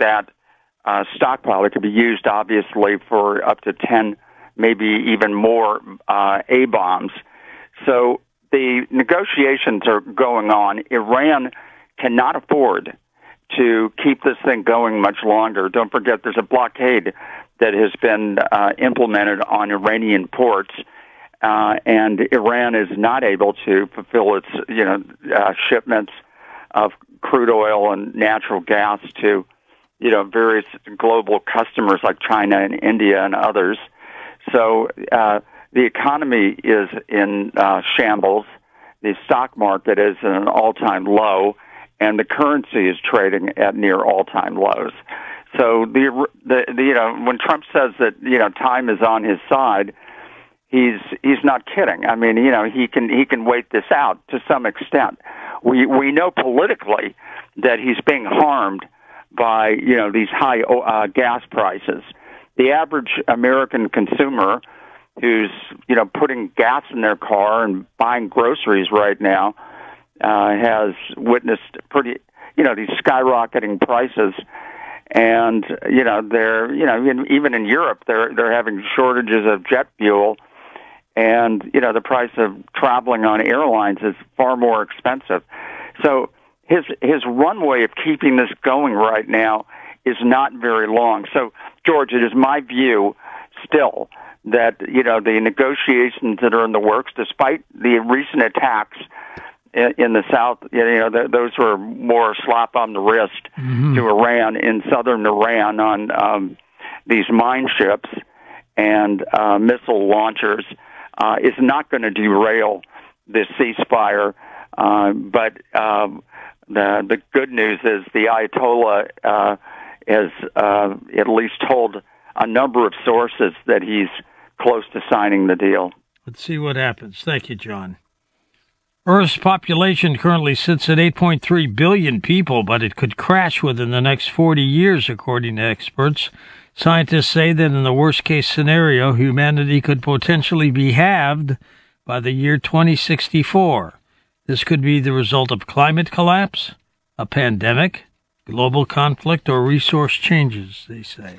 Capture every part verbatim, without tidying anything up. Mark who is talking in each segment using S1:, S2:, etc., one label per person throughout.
S1: that uh, stockpile. It could be used, obviously, for up to ten, maybe even more uh, A-bombs. So the negotiations are going on. Iran cannot afford to keep this thing going much longer. Don't forget, there's a blockade that has been uh, implemented on Iranian ports, uh, and Iran is not able to fulfill its, you know, uh, shipments of crude oil and natural gas to, you know, various global customers like China and India and others. So uh, the economy is in uh, shambles. The stock market is at an all-time low, and the currency is trading at near all-time lows. So the, the, the you know when Trump says that you know time is on his side, he's he's not kidding. I mean, you know he can he can wait this out to some extent. We we know politically that he's being harmed by you know these high uh, gas prices. The average American consumer who's you know putting gas in their car and buying groceries right now uh, has witnessed pretty you know these skyrocketing prices. And you know they're you know in, even in Europe they're they're having shortages of jet fuel, and you know the price of traveling on airlines is far more expensive. So his his runway of keeping this going right now is not very long. So George, it is my view still that you know the negotiations that are in the works, despite the recent attacks in the south, you know, those were more slap on the wrist mm-hmm. to Iran in southern Iran on um, these mine ships and uh, missile launchers, uh, is not going to derail this ceasefire. Uh, but um, the the good news is the Ayatollah uh, has uh, at least told a number of sources that he's close to signing the deal.
S2: Let's see what happens. Thank you, John. Earth's population currently sits at eight point three billion people, but it could crash within the next forty years, according to experts. Scientists say that in the worst-case scenario, humanity could potentially be halved by the year twenty sixty-four. This could be the result of climate collapse, a pandemic, global conflict, or resource changes, they say.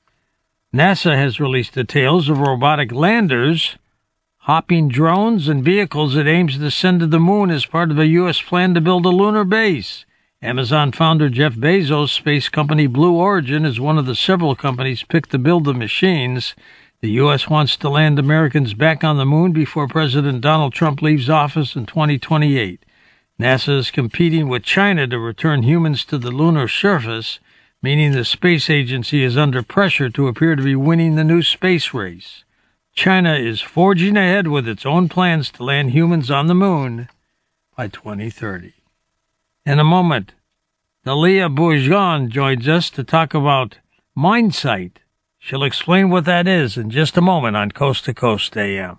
S2: NASA has released details of robotic landers, hopping drones, and vehicles it aims to send to the moon as part of a U S plan to build a lunar base. Amazon founder Jeff Bezos' space company Blue Origin is one of the several companies picked to build the machines. The U S wants to land Americans back on the moon before President Donald Trump leaves office in twenty twenty-eight. NASA is competing with China to return humans to the lunar surface, meaning the space agency is under pressure to appear to be winning the new space race. China is forging ahead with its own plans to land humans on the moon by twenty thirty. In a moment, Dalia Bourgeon joins us to talk about MindSight. She'll explain what that is in just a moment on Coast to Coast A M.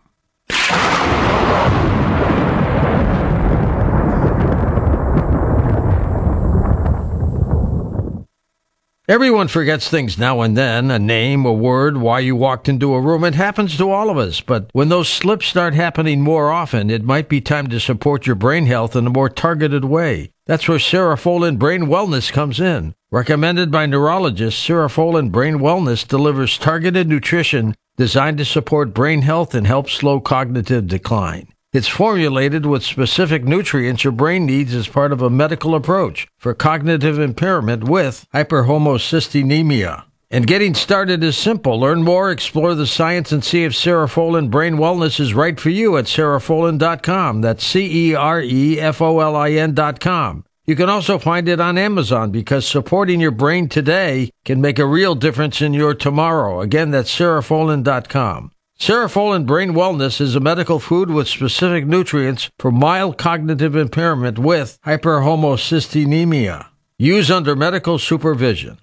S2: Everyone forgets things now and then, a name, a word, why you walked into a room. It happens to all of us, but when those slips start happening more often, it might be time to support your brain health in a more targeted way. That's where Serofolin Brain Wellness comes in. Recommended by neurologists, Serofolin Brain Wellness delivers targeted nutrition designed to support brain health and help slow cognitive decline. It's formulated with specific nutrients your brain needs as part of a medical approach for cognitive impairment with hyperhomocysteine. And getting started is simple. Learn more, explore the science, and see if Serofolin Brain Wellness is right for you at cerefolin dot com. That's C E R E F O L I N dot com. You can also find it on Amazon because supporting your brain today can make a real difference in your tomorrow. Again, that's cerefolin dot com. Serofolin Brain Wellness is a medical food with specific nutrients for mild cognitive impairment with hyperhomocysteine. Use under medical supervision.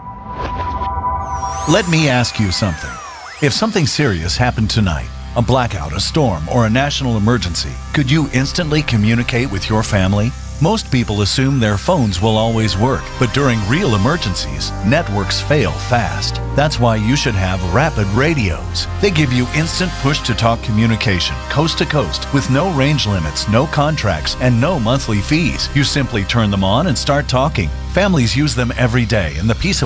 S3: Let me ask you something. If something serious happened tonight, a blackout, a storm, or a national emergency, could you instantly communicate with your family? Most people assume their phones will always work, but during real emergencies, networks fail fast. That's why you should have Rapid Radios. They give you instant push-to-talk communication, coast to coast, with no range limits, no contracts, and no monthly fees. You simply turn them on and start talking. Families use them every day, and the peace of